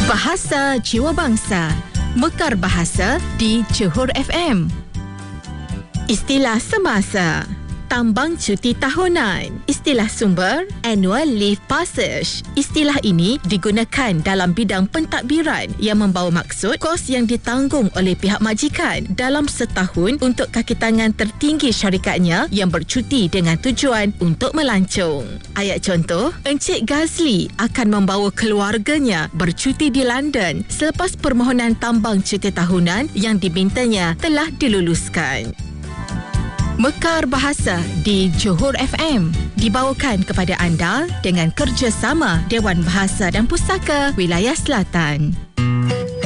Bahasa Jiwa Bangsa, Mekar Bahasa di Johor FM. Istilah semasa, tambang cuti tahunan. Istilah sumber, annual leave passage. Istilah ini digunakan dalam bidang pentadbiran yang membawa maksud kos yang ditanggung oleh pihak majikan dalam setahun untuk kaki tangan tertinggi syarikatnya yang bercuti dengan tujuan untuk melancong. Ayat contoh, Encik Gazli akan membawa keluarganya bercuti di London selepas permohonan tambang cuti tahunan yang dimintanya telah diluluskan. Mekar Bahasa di Johor FM dibawakan kepada anda dengan kerjasama Dewan Bahasa dan Pustaka Wilayah Selatan.